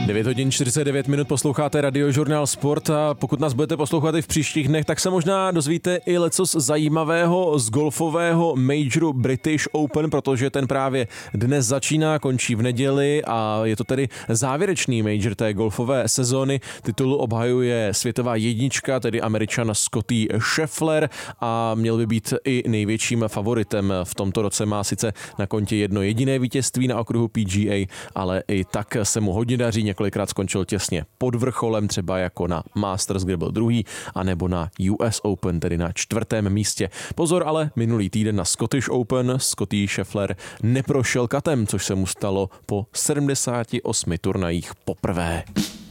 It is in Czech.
9:49 posloucháte Radiožurnál Sport a pokud nás budete poslouchat i v příštích dnech, tak se možná dozvíte i lecos zajímavého z golfového majoru British Open, protože ten právě dnes začíná, končí v neděli a je to tedy závěrečný major té golfové sezóny. Titul obhajuje světová jednička, tedy Američan Scottie Scheffler a měl by být i největším favoritem. V tomto roce má sice na kontě jedno jediné vítězství na okruhu PGA, ale i tak se mu hodně daří, několikrát skončil těsně pod vrcholem, třeba jako na Masters, kde byl druhý, anebo na US Open, tedy na 4. místě. Pozor, ale minulý týden na Scottish Open Scottie Scheffler neprošel katem, což se mu stalo po 78 turnajích poprvé.